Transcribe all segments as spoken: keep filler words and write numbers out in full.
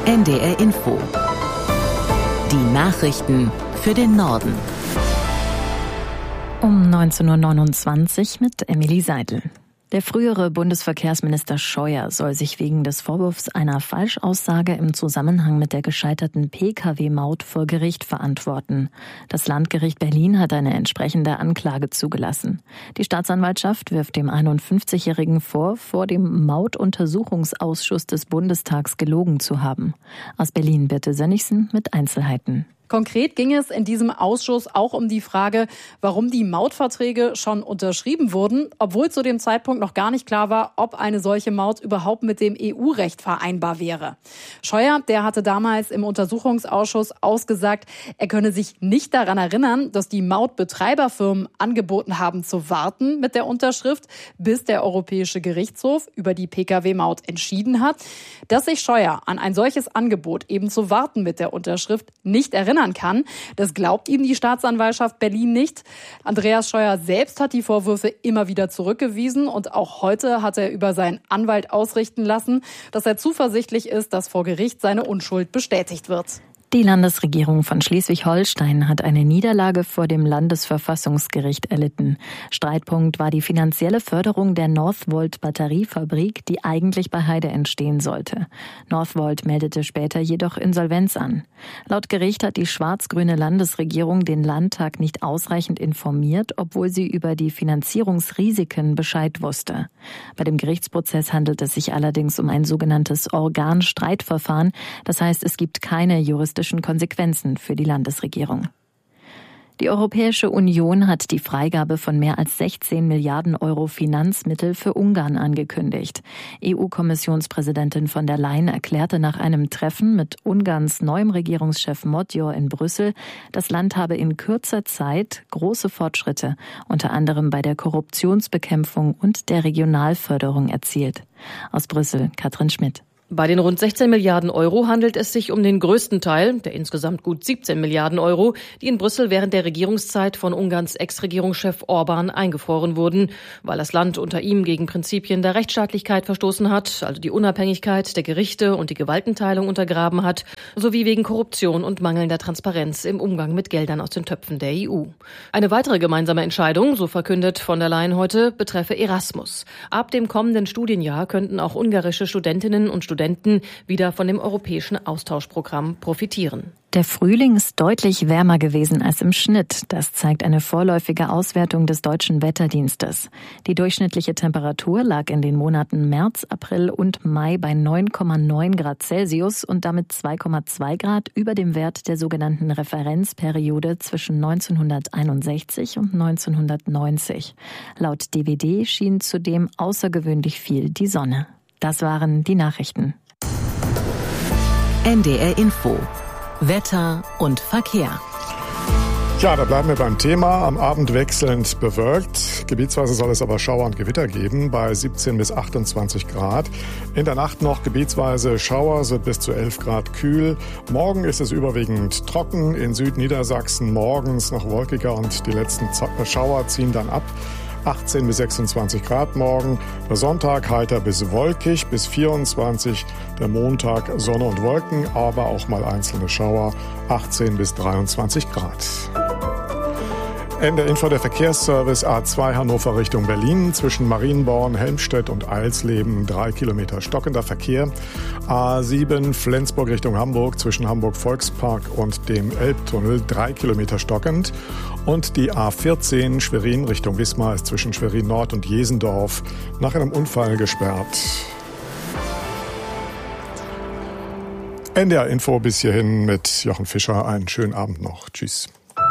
N D R Info. Die Nachrichten für den Norden. Um neunzehn Uhr neunundzwanzig mit Emily Seidel. Der frühere Bundesverkehrsminister Scheuer soll sich wegen des Vorwurfs einer Falschaussage im Zusammenhang mit der gescheiterten P K W-Maut vor Gericht verantworten. Das Landgericht Berlin hat eine entsprechende Anklage zugelassen. Die Staatsanwaltschaft wirft dem einundfünfzigjährigen vor, vor dem Mautuntersuchungsausschuss des Bundestags gelogen zu haben. Aus Berlin Birte Sönnigsen mit Einzelheiten. Konkret ging es in diesem Ausschuss auch um die Frage, warum die Mautverträge schon unterschrieben wurden, obwohl zu dem Zeitpunkt noch gar nicht klar war, ob eine solche Maut überhaupt mit dem E U-Recht vereinbar wäre. Scheuer, der hatte damals im Untersuchungsausschuss ausgesagt, er könne sich nicht daran erinnern, dass die Mautbetreiberfirmen angeboten haben zu warten mit der Unterschrift, bis der Europäische Gerichtshof über die P K W-Maut entschieden hat. Dass sich Scheuer an ein solches Angebot, eben zu warten mit der Unterschrift, nicht erinnern kann. Das glaubt ihm die Staatsanwaltschaft Berlin nicht. Andreas Scheuer selbst hat die Vorwürfe immer wieder zurückgewiesen und auch heute hat er über seinen Anwalt ausrichten lassen, dass er zuversichtlich ist, dass vor Gericht seine Unschuld bestätigt wird. Die Landesregierung von Schleswig-Holstein hat eine Niederlage vor dem Landesverfassungsgericht erlitten. Streitpunkt war die finanzielle Förderung der Northvolt-Batteriefabrik, die eigentlich bei Heide entstehen sollte. Northvolt meldete später jedoch Insolvenz an. Laut Gericht hat die schwarz-grüne Landesregierung den Landtag nicht ausreichend informiert, obwohl sie über die Finanzierungsrisiken Bescheid wusste. Bei dem Gerichtsprozess handelt es sich allerdings um ein sogenanntes Organstreitverfahren. Das heißt, es gibt keine juristische Konsequenzen für die Landesregierung. Die Europäische Union hat die Freigabe von mehr als sechzehn Milliarden Euro Finanzmittel für Ungarn angekündigt. E U-Kommissionspräsidentin von der Leyen erklärte nach einem Treffen mit Ungarns neuem Regierungschef Magyar in Brüssel, das Land habe in kurzer Zeit große Fortschritte, unter anderem bei der Korruptionsbekämpfung und der Regionalförderung erzielt. Aus Brüssel, Katrin Schmidt. Bei den rund sechzehn Milliarden Euro handelt es sich um den größten Teil, der insgesamt gut siebzehn Milliarden Euro, die in Brüssel während der Regierungszeit von Ungarns Ex-Regierungschef Orbán eingefroren wurden, weil das Land unter ihm gegen Prinzipien der Rechtsstaatlichkeit verstoßen hat, also die Unabhängigkeit der Gerichte und die Gewaltenteilung untergraben hat, sowie wegen Korruption und mangelnder Transparenz im Umgang mit Geldern aus den Töpfen der E U. Eine weitere gemeinsame Entscheidung, so verkündet von der Leyen heute, betreffe Erasmus. Ab dem kommenden Studienjahr könnten auch ungarische Studentinnen und Studenten wieder von dem europäischen Austauschprogramm profitieren. Der Frühling ist deutlich wärmer gewesen als im Schnitt. Das zeigt eine vorläufige Auswertung des Deutschen Wetterdienstes. Die durchschnittliche Temperatur lag in den Monaten März, April und Mai bei neun Komma neun Grad Celsius und damit zwei Komma zwei Grad über dem Wert der sogenannten Referenzperiode zwischen neunzehnhunderteinundsechzig und neunzehnhundertneunzig. Laut D W D schien zudem außergewöhnlich viel die Sonne. Das waren die Nachrichten. N D R Info. Wetter und Verkehr. Ja, da bleiben wir beim Thema. Am Abend wechselnd bewölkt. Gebietsweise soll es aber Schauer und Gewitter geben bei siebzehn bis achtundzwanzig Grad. In der Nacht noch gebietsweise Schauer, es wird bis zu elf Grad kühl. Morgen ist es überwiegend trocken. In Südniedersachsen morgens noch wolkiger und die letzten Schauer ziehen dann ab. achtzehn bis sechsundzwanzig Grad morgen. Der Sonntag heiter bis wolkig, bis vierundzwanzig. Der Montag Sonne und Wolken, aber auch mal einzelne Schauer, achtzehn bis dreiundzwanzig Grad. In der Info der Verkehrsservice A zwei Hannover Richtung Berlin zwischen Marienborn, Helmstedt und Eilsleben drei Kilometer stockender Verkehr. A sieben Flensburg Richtung Hamburg zwischen Hamburg Volkspark und dem Elbtunnel drei Kilometer stockend. Und die A vierzehn Schwerin Richtung Wismar ist zwischen Schwerin Nord und Jesendorf nach einem Unfall gesperrt. N D R Info bis hierhin mit Jochen Fischer. Einen schönen Abend noch. Tschüss.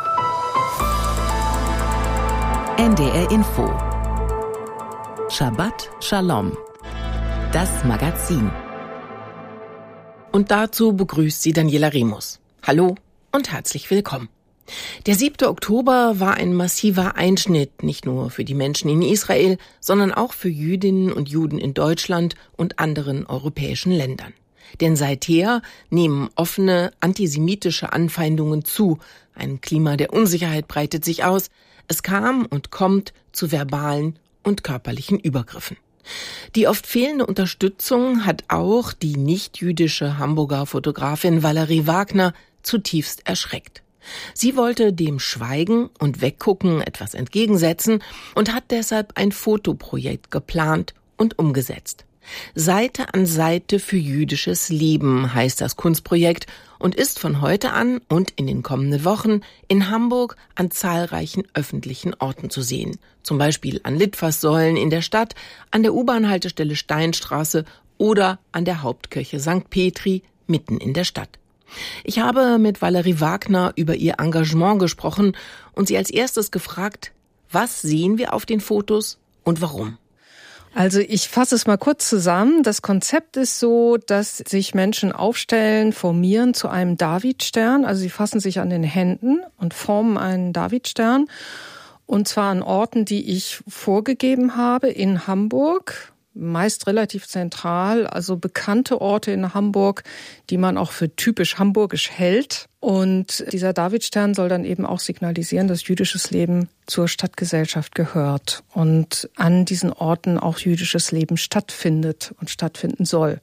N D R Info. Shabbat Shalom. Das Magazin. Und dazu begrüßt sie Daniela Remus. Hallo und herzlich willkommen. Der siebte Oktober war ein massiver Einschnitt, nicht nur für die Menschen in Israel, sondern auch für Jüdinnen und Juden in Deutschland und anderen europäischen Ländern. Denn seither nehmen offene antisemitische Anfeindungen zu. Ein Klima der Unsicherheit breitet sich aus. Es kam und kommt zu verbalen und körperlichen Übergriffen. Die oft fehlende Unterstützung hat auch die nicht-jüdische Hamburger Fotografin Valerie Wagner zutiefst erschreckt. Sie wollte dem Schweigen und Weggucken etwas entgegensetzen und hat deshalb ein Fotoprojekt geplant und umgesetzt. Seite an Seite für jüdisches Leben heißt das Kunstprojekt und ist von heute an und in den kommenden Wochen in Hamburg an zahlreichen öffentlichen Orten zu sehen. Zum Beispiel an Litfaßsäulen in der Stadt, an der U-Bahn-Haltestelle Steinstraße oder an der Hauptkirche Sankt Petri mitten in der Stadt. Ich habe mit Valerie Wagner über ihr Engagement gesprochen und sie als erstes gefragt, was sehen wir auf den Fotos und warum? Also ich fasse es mal kurz zusammen. Das Konzept ist so, dass sich Menschen aufstellen, formieren zu einem Davidstern. Also sie fassen sich an den Händen und formen einen Davidstern. Und zwar an Orten, die ich vorgegeben habe in Hamburg. Meist relativ zentral, also bekannte Orte in Hamburg, die man auch für typisch hamburgisch hält. Und dieser Davidstern soll dann eben auch signalisieren, dass jüdisches Leben zur Stadtgesellschaft gehört und an diesen Orten auch jüdisches Leben stattfindet und stattfinden soll.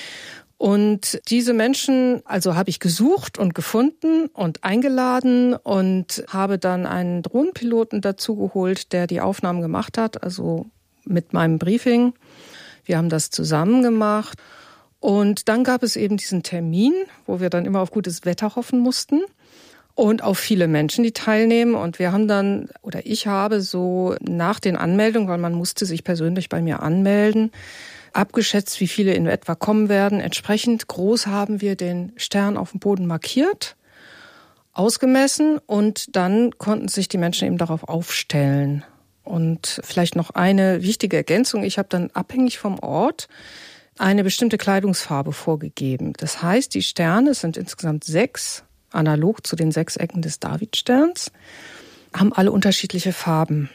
Und diese Menschen, also habe ich gesucht und gefunden und eingeladen und habe dann einen Drohnenpiloten dazu geholt, der die Aufnahmen gemacht hat, also mit meinem Briefing. Wir haben das zusammen gemacht. Und dann gab es eben diesen Termin, wo wir dann immer auf gutes Wetter hoffen mussten und auf viele Menschen, die teilnehmen. Und wir haben dann, oder ich habe so nach den Anmeldungen, weil man musste sich persönlich bei mir anmelden, abgeschätzt, wie viele in etwa kommen werden. Entsprechend groß haben wir den Stern auf dem Boden markiert, ausgemessen und dann konnten sich die Menschen eben darauf aufstellen. Und vielleicht noch eine wichtige Ergänzung. Ich habe dann abhängig vom Ort eine bestimmte Kleidungsfarbe vorgegeben. Das heißt, die Sterne, es sind insgesamt sechs, analog zu den sechs Ecken des Davidsterns, haben alle unterschiedliche Farben.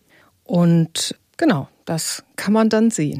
Und genau, das kann man dann sehen.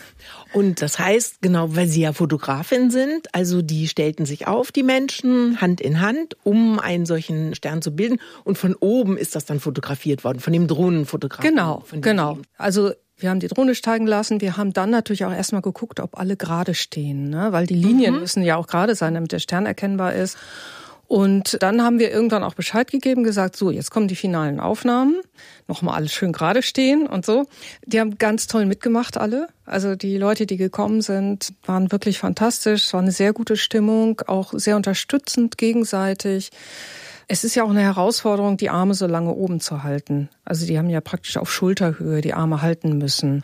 Und das heißt, genau, weil Sie ja Fotografin sind, also die stellten sich auf, die Menschen, Hand in Hand, um einen solchen Stern zu bilden. Und von oben ist das dann fotografiert worden, von dem Drohnenfotografen. Genau, genau. Also wir haben die Drohne steigen lassen. Wir haben dann natürlich auch erstmal geguckt, ob alle gerade stehen, ne? Weil die Linien mhm. müssen ja auch gerade sein, damit der Stern erkennbar ist. Und dann haben wir irgendwann auch Bescheid gegeben, gesagt, so, jetzt kommen die finalen Aufnahmen. Nochmal alles schön gerade stehen und so. Die haben ganz toll mitgemacht, alle. Also die Leute, die gekommen sind, waren wirklich fantastisch. Es war eine sehr gute Stimmung, auch sehr unterstützend gegenseitig. Es ist ja auch eine Herausforderung, die Arme so lange oben zu halten. Also die haben ja praktisch auf Schulterhöhe die Arme halten müssen.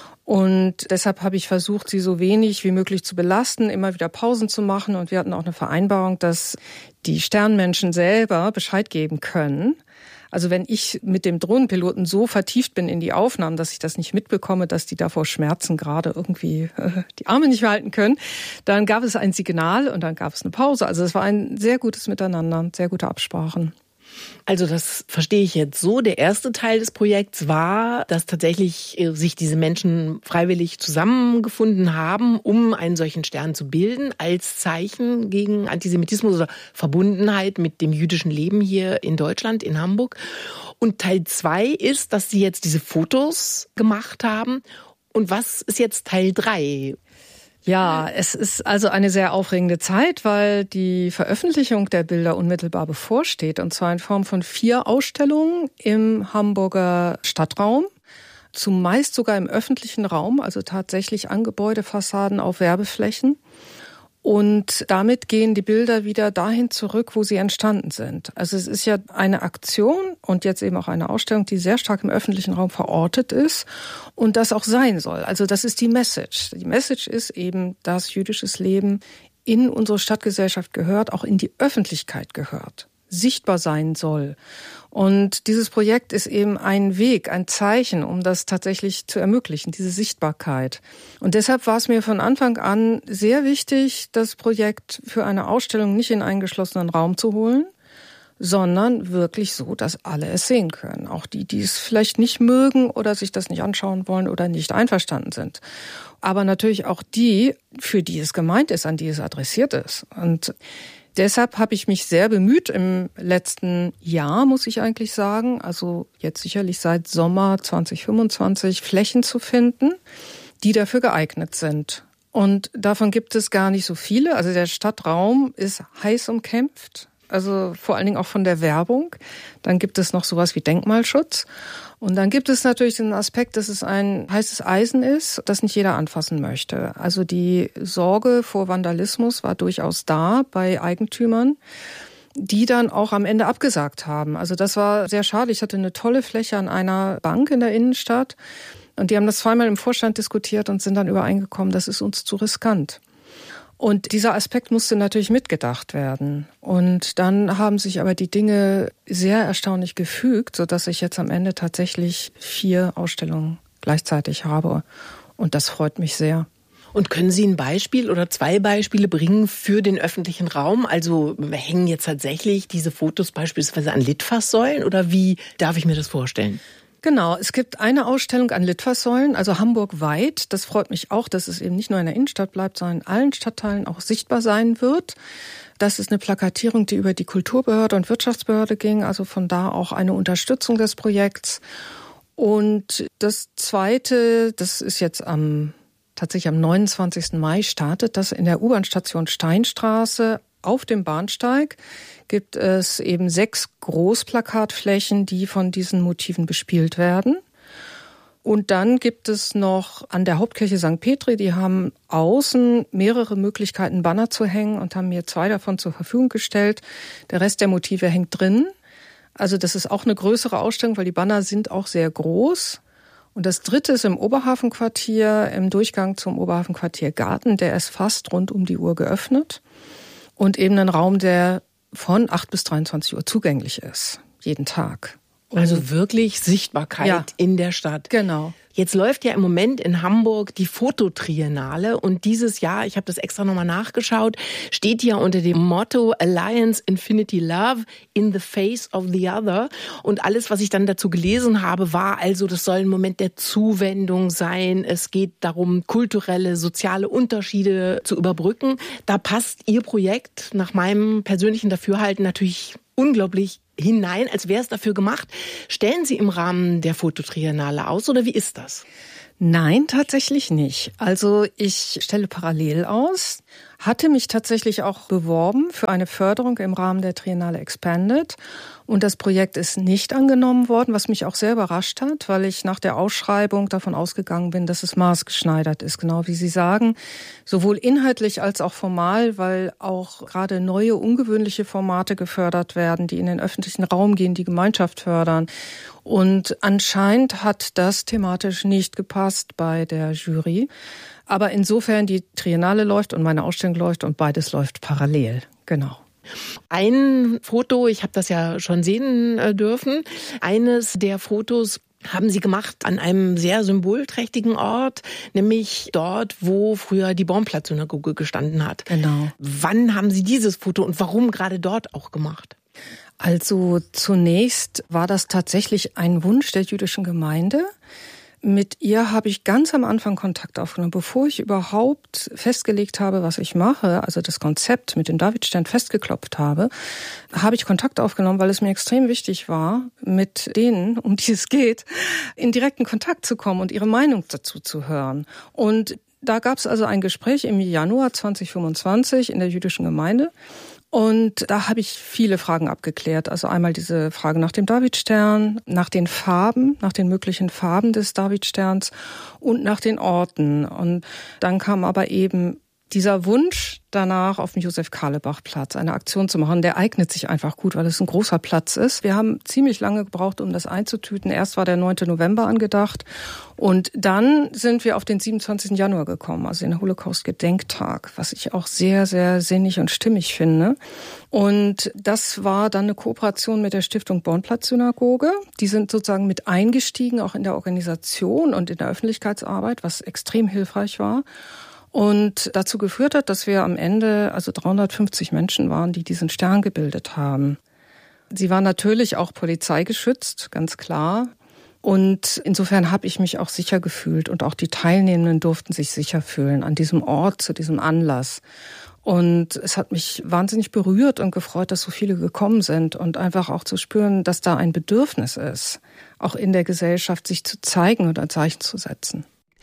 Und deshalb habe ich versucht, sie so wenig wie möglich zu belasten, immer wieder Pausen zu machen. Und wir hatten auch eine Vereinbarung, dass die Sternmenschen selber Bescheid geben können. Also wenn ich mit dem Drohnenpiloten so vertieft bin in die Aufnahmen, dass ich das nicht mitbekomme, dass die da vor Schmerzen gerade irgendwie äh, die Arme nicht mehr halten können, dann gab es ein Signal und dann gab es eine Pause. Also es war ein sehr gutes Miteinander, sehr gute Absprachen. Also das verstehe ich jetzt so. Der erste Teil des Projekts war, dass tatsächlich sich diese Menschen freiwillig zusammengefunden haben, um einen solchen Stern zu bilden, als Zeichen gegen Antisemitismus oder Verbundenheit mit dem jüdischen Leben hier in Deutschland, in Hamburg. Und Teil zwei ist, dass sie jetzt diese Fotos gemacht haben. Und was ist jetzt Teil drei? Ja, es ist also eine sehr aufregende Zeit, weil die Veröffentlichung der Bilder unmittelbar bevorsteht, und zwar in Form von vier Ausstellungen im Hamburger Stadtraum, zumeist sogar im öffentlichen Raum, also tatsächlich an Gebäudefassaden auf Werbeflächen. Und damit gehen die Bilder wieder dahin zurück, wo sie entstanden sind. Also es ist ja eine Aktion und jetzt eben auch eine Ausstellung, die sehr stark im öffentlichen Raum verortet ist und das auch sein soll. Also das ist die Message. Die Message ist eben, dass jüdisches Leben in unsere Stadtgesellschaft gehört, auch in die Öffentlichkeit gehört, sichtbar sein soll. Und dieses Projekt ist eben ein Weg, ein Zeichen, um das tatsächlich zu ermöglichen, diese Sichtbarkeit. Und deshalb war es mir von Anfang an sehr wichtig, das Projekt für eine Ausstellung nicht in einen geschlossenen Raum zu holen, sondern wirklich so, dass alle es sehen können. Auch die, die es vielleicht nicht mögen oder sich das nicht anschauen wollen oder nicht einverstanden sind. Aber natürlich auch die, für die es gemeint ist, an die es adressiert ist. Und deshalb habe ich mich sehr bemüht im letzten Jahr, muss ich eigentlich sagen, also jetzt sicherlich seit Sommer zwanzig fünfundzwanzig, Flächen zu finden, die dafür geeignet sind. Und davon gibt es gar nicht so viele. Also der Stadtraum ist heiß umkämpft, also vor allen Dingen auch von der Werbung. Dann gibt es noch sowas wie Denkmalschutz. Und dann gibt es natürlich den Aspekt, dass es ein heißes Eisen ist, das nicht jeder anfassen möchte. Also die Sorge vor Vandalismus war durchaus da bei Eigentümern, die dann auch am Ende abgesagt haben. Also das war sehr schade. Ich hatte eine tolle Fläche an einer Bank in der Innenstadt und die haben das zweimal im Vorstand diskutiert und sind dann übereingekommen, das ist uns zu riskant. Und dieser Aspekt musste natürlich mitgedacht werden. Und dann haben sich aber die Dinge sehr erstaunlich gefügt, sodass ich jetzt am Ende tatsächlich vier Ausstellungen gleichzeitig habe. Und das freut mich sehr. Und können Sie ein Beispiel oder zwei Beispiele bringen für den öffentlichen Raum? Also hängen jetzt tatsächlich diese Fotos beispielsweise an Litfaßsäulen oder wie darf ich mir das vorstellen? Genau, es gibt eine Ausstellung an Litfaßsäulen, also hamburgweit. Das freut mich auch, dass es eben nicht nur in der Innenstadt bleibt, sondern in allen Stadtteilen auch sichtbar sein wird. Das ist eine Plakatierung, die über die Kulturbehörde und Wirtschaftsbehörde ging, also von da auch eine Unterstützung des Projekts. Und das Zweite, das ist jetzt am tatsächlich am neunundzwanzigsten Mai startet das in der U-Bahn-Station Steinstraße. Auf dem Bahnsteig gibt es eben sechs Großplakatflächen, die von diesen Motiven bespielt werden. Und dann gibt es noch an der Hauptkirche Sankt Petri, die haben außen mehrere Möglichkeiten, Banner zu hängen und haben mir zwei davon zur Verfügung gestellt. Der Rest der Motive hängt drin. Also das ist auch eine größere Ausstellung, weil die Banner sind auch sehr groß. Und das dritte ist im Oberhafenquartier, im Durchgang zum Oberhafenquartier Garten. Der ist fast rund um die Uhr geöffnet. Und eben ein Raum, der von acht bis dreiundzwanzig Uhr zugänglich ist, jeden Tag. Und also wirklich Sichtbarkeit ja, in der Stadt. Genau. Jetzt läuft ja im Moment in Hamburg die Fototriennale und dieses Jahr, ich habe das extra nochmal nachgeschaut, steht ja unter dem Motto Alliance Infinity Love in the face of the other. Und alles, was ich dann dazu gelesen habe, war also, das soll ein Moment der Zuwendung sein. Es geht darum, kulturelle, soziale Unterschiede zu überbrücken. Da passt Ihr Projekt nach meinem persönlichen Dafürhalten natürlich unglaublich hinein, als wäre es dafür gemacht. Stellen Sie im Rahmen der Fototriennale aus oder wie ist das? Nein, tatsächlich nicht. Also ich stelle parallel aus, hatte mich tatsächlich auch beworben für eine Förderung im Rahmen der Triennale Expanded und das Projekt ist nicht angenommen worden, was mich auch sehr überrascht hat, weil ich nach der Ausschreibung davon ausgegangen bin, dass es maßgeschneidert ist, genau wie Sie sagen, sowohl inhaltlich als auch formal, weil auch gerade neue, ungewöhnliche Formate gefördert werden, die in den öffentlichen Raum gehen, die Gemeinschaft fördern. Und anscheinend hat das thematisch nicht gepasst bei der Jury. Aber insofern die Triennale läuft und meine Ausstellung läuft und beides läuft parallel. Genau. Ein Foto, ich habe das ja schon sehen dürfen, eines der Fotos haben Sie gemacht an einem sehr symbolträchtigen Ort, nämlich dort, wo früher die Bornplatz-Synagoge gestanden hat. Genau. Wann haben Sie dieses Foto und warum gerade dort auch gemacht? Also zunächst war das tatsächlich ein Wunsch der jüdischen Gemeinde. Mit ihr habe ich ganz am Anfang Kontakt aufgenommen, bevor ich überhaupt festgelegt habe, was ich mache, also das Konzept mit dem Davidstern festgeklopft habe, habe ich Kontakt aufgenommen, weil es mir extrem wichtig war, mit denen, um die es geht, in direkten Kontakt zu kommen und ihre Meinung dazu zu hören. Und da gab es also ein Gespräch im Januar zwanzig fünfundzwanzig in der jüdischen Gemeinde. Und da habe ich viele Fragen abgeklärt. Also einmal diese Frage nach dem Davidstern, nach den Farben, nach den möglichen Farben des Davidsterns und nach den Orten. Und dann kam aber eben dieser Wunsch danach, auf dem Josef-Karlebach-Platz eine Aktion zu machen, der eignet sich einfach gut, weil es ein großer Platz ist. Wir haben ziemlich lange gebraucht, um das einzutüten. Erst war der neunte November angedacht und dann sind wir auf den siebenundzwanzigsten Januar gekommen, also den Holocaust-Gedenktag, was ich auch sehr, sehr sinnig und stimmig finde. Und das war dann eine Kooperation mit der Stiftung Bornplatz-Synagoge. Die sind sozusagen mit eingestiegen, auch in der Organisation und in der Öffentlichkeitsarbeit, was extrem hilfreich war. Und dazu geführt hat, dass wir am Ende also dreihundertfünfzig Menschen waren, die diesen Stern gebildet haben. Sie waren natürlich auch polizeigeschützt, ganz klar. Und insofern habe ich mich auch sicher gefühlt und auch die Teilnehmenden durften sich sicher fühlen an diesem Ort, zu diesem Anlass. Und es hat mich wahnsinnig berührt und gefreut, dass so viele gekommen sind und einfach auch zu spüren, dass da ein Bedürfnis ist, auch in der Gesellschaft sich zu zeigen und ein Zeichen zu setzen.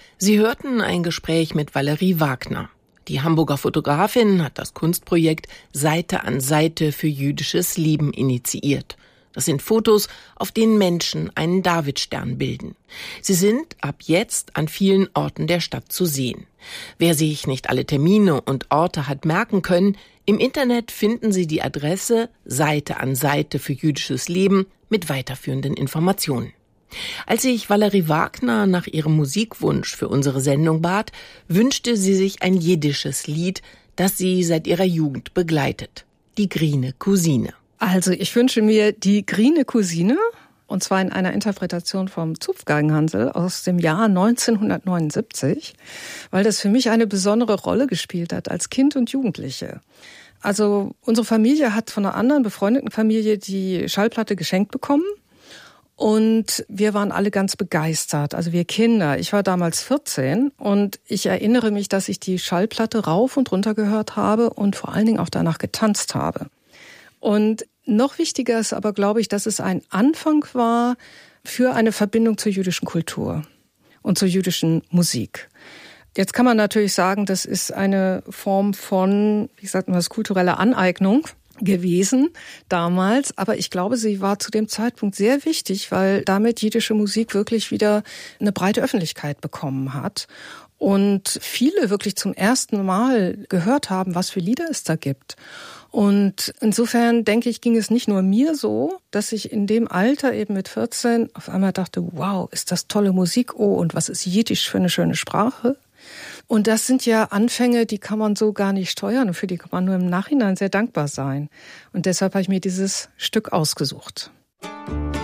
Sie hörten ein Gespräch mit Valerie Wagner. Die Hamburger Fotografin hat das Kunstprojekt Seite an Seite für jüdisches Leben initiiert. Das sind Fotos, auf denen Menschen einen Davidstern bilden. Sie sind ab jetzt an vielen Orten der Stadt zu sehen. Wer sich nicht alle Termine und Orte hat merken können, im Internet finden Sie die Adresse Seite an Seite für jüdisches Leben mit weiterführenden Informationen. Als ich Valerie Wagner nach ihrem Musikwunsch für unsere Sendung bat, wünschte sie sich ein jiddisches Lied, das sie seit ihrer Jugend begleitet. Die Grine Cousine. Also ich wünsche mir die Grine Cousine, und zwar in einer Interpretation vom Zupfgeigenhansel aus dem Jahr neunzehnhundertneunundsiebzig, weil das für mich eine besondere Rolle gespielt hat als Kind und Jugendliche. Also unsere Familie hat von einer anderen befreundeten Familie die Schallplatte geschenkt bekommen. Und wir waren alle ganz begeistert, also wir Kinder. Ich war damals vierzehn und ich erinnere mich, dass ich die Schallplatte rauf und runter gehört habe und vor allen Dingen auch danach getanzt habe. Und noch wichtiger ist aber, glaube ich, dass es ein Anfang war für eine Verbindung zur jüdischen Kultur und zur jüdischen Musik. Jetzt kann man natürlich sagen, das ist eine Form von, wie sagt man das, kultureller Aneignung gewesen damals, aber ich glaube, sie war zu dem Zeitpunkt sehr wichtig, weil damit jiddische Musik wirklich wieder eine breite Öffentlichkeit bekommen hat und viele wirklich zum ersten Mal gehört haben, was für Lieder es da gibt. Und insofern, denke ich, ging es nicht nur mir so, dass ich in dem Alter eben mit vierzehn auf einmal dachte, wow, ist das tolle Musik, oh, und was ist Jiddisch für eine schöne Sprache? Und das sind ja Anfänge, die kann man so gar nicht steuern und für die kann man nur im Nachhinein sehr dankbar sein. Und deshalb habe ich mir dieses Stück ausgesucht.